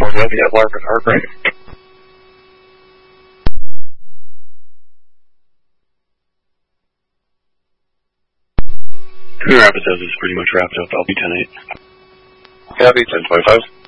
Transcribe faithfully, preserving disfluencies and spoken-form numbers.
Webby at Lark and Heart Rate. Coon Rapids is pretty much wrapped up. I'll be ten eight. Copy, ten twenty-five.